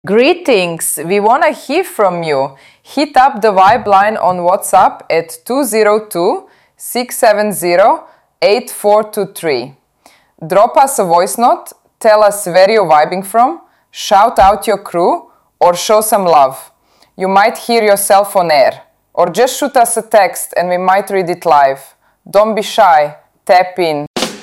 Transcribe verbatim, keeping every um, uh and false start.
Greetings! We want to hear from you. Hit up the Vibe line on WhatsApp at two zero two, six seven zero, eight four two three. Drop us a voice note, tell us where you're vibing from, shout out your crew, or show some love. You might hear yourself on air. Or just shoot us a text and we might read it live. Don't be shy, tap in.